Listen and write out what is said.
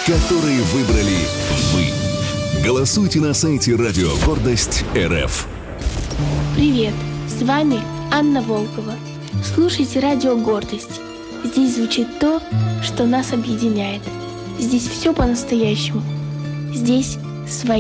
которые выбрали вы. Голосуйте на сайте Радио Гордость РФ. Привет, с вами Анна Волкова. Слушайте Радио Гордость. Здесь звучит то, что нас объединяет. Здесь все по-настоящему. Здесь свои.